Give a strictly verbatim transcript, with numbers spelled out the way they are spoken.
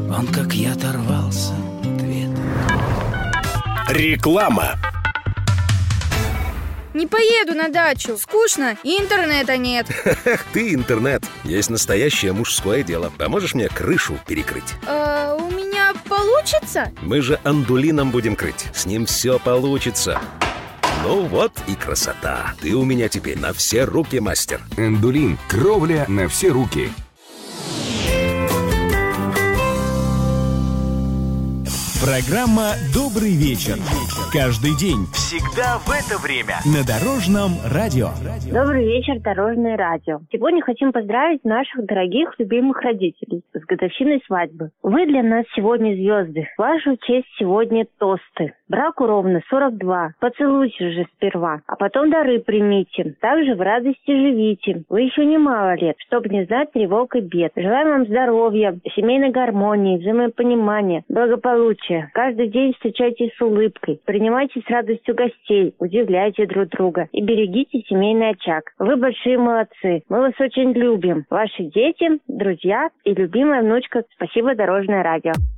Он как я оторвался от ветра. Реклама. Не поеду на дачу, скучно и интернета нет. Эх ты, интернет. Есть настоящее мужское дело. Поможешь мне крышу перекрыть? А, у меня получится? Мы же андулином будем крыть. С ним все получится. Ну вот и красота. Ты у меня теперь на все руки мастер. Андулин. Кровля на все руки. Программа «Добрый вечер». Каждый день, всегда в это время. На Дорожном радио. Добрый вечер, Дорожное радио. Сегодня хотим поздравить наших дорогих, любимых родителей с годовщиной свадьбы. Вы для нас сегодня звезды. В вашу честь сегодня тосты. Браку ровно сорок два. Поцелуйте же сперва, а потом дары примите. Также в радости живите. Вы еще немало лет, чтобы не знать тревог и бед. Желаем вам здоровья, семейной гармонии, взаимопонимания, благополучия. Каждый день встречайтесь с улыбкой. Принимайте с радостью гостей, удивляйте друг друга и берегите семейный очаг. Вы большие молодцы. Мы вас очень любим. Ваши дети, друзья и любимая внучка. Спасибо, Дорожное радио.